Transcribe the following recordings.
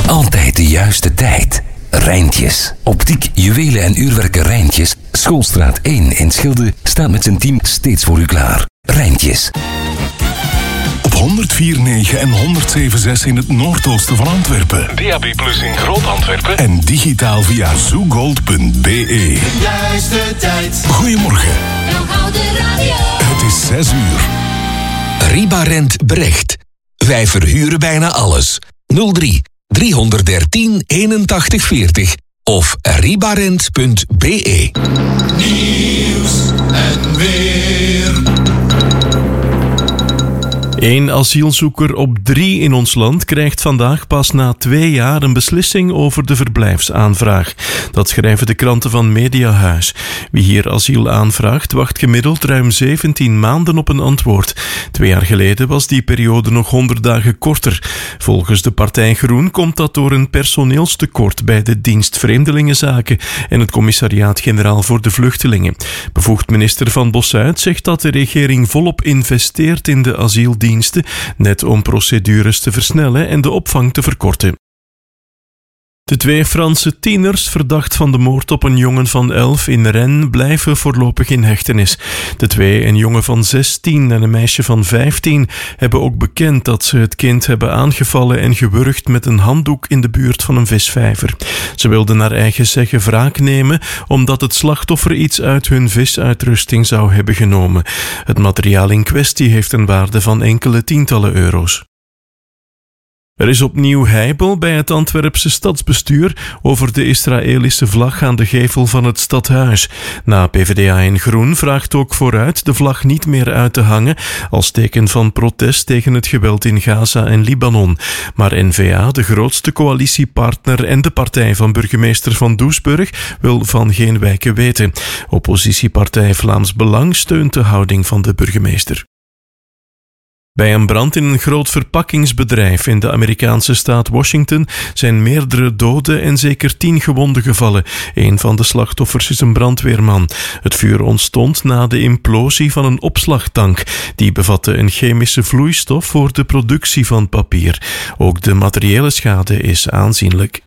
Altijd de juiste tijd. Rijntjes. Optiek, juwelen en uurwerken Rijntjes. Schoolstraat 1 in Schilde staat met zijn team steeds voor u klaar. Rijntjes. Op 104.9 en 107.6 in het noordoosten van Antwerpen. DAB+ in Groot-Antwerpen. En digitaal via zoogold.be. Juiste tijd. Goedemorgen. De radio. Het is 6 uur. Ribarent Brecht. Wij verhuren bijna alles. 03 313 81 40 of ribarent.be. Nieuws en weer. 1 asielzoeker op 3 in ons land krijgt vandaag pas na 2 jaar een beslissing over de verblijfsaanvraag. Dat schrijven de kranten van Mediahuis. Wie hier asiel aanvraagt, wacht gemiddeld ruim 17 maanden op een antwoord. 2 jaar geleden was die periode nog 100 dagen korter. Volgens de partij Groen komt dat door een personeelstekort bij de dienst Vreemdelingenzaken en het Commissariaat-Generaal voor de Vluchtelingen. Bevoegd minister Van Bossuit zegt dat de regering volop investeert in de asieldiensten, net om procedures te versnellen en de opvang te verkorten. De 2 Franse tieners, verdacht van de moord op een jongen van 11 in Rennes, blijven voorlopig in hechtenis. De 2, een jongen van 16 en een meisje van 15, hebben ook bekend dat ze het kind hebben aangevallen en gewurgd met een handdoek in de buurt van een visvijver. Ze wilden naar eigen zeggen wraak nemen, omdat het slachtoffer iets uit hun visuitrusting zou hebben genomen. Het materiaal in kwestie heeft een waarde van enkele tientallen euro's. Er is opnieuw heibel bij het Antwerpse stadsbestuur over de Israëlische vlag aan de gevel van het stadhuis. Na PvdA en Groen vraagt ook Vooruit de vlag niet meer uit te hangen als teken van protest tegen het geweld in Gaza en Libanon. Maar N-VA, de grootste coalitiepartner en de partij van burgemeester Van Doesburg, wil van geen wijken weten. Oppositiepartij Vlaams Belang steunt de houding van de burgemeester. Bij een brand in een groot verpakkingsbedrijf in de Amerikaanse staat Washington zijn meerdere doden en zeker 10 gewonden gevallen. Een van de slachtoffers is een brandweerman. Het vuur ontstond na de implosie van een opslagtank. Die bevatte een chemische vloeistof voor de productie van papier. Ook de materiële schade is aanzienlijk.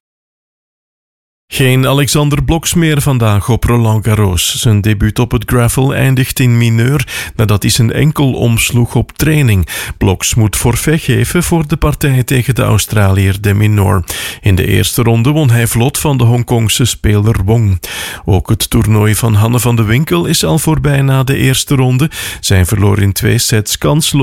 Geen Alexander Bloks meer vandaag op Roland Garros. Zijn debuut op het gravel eindigt in mineur nadat hij zijn enkel omsloeg op training. Bloks moet forfait geven voor de partij tegen de Australiër de Minaur. In de eerste ronde won hij vlot van de Hongkongse speler Wong. Ook het toernooi van Hanne van de Winkel is al voorbij na de eerste ronde. Zij verloor in 2 sets kansloos